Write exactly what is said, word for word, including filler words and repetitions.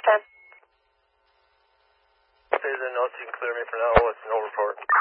ten. Say the notes, you can clear me for now. It's no report.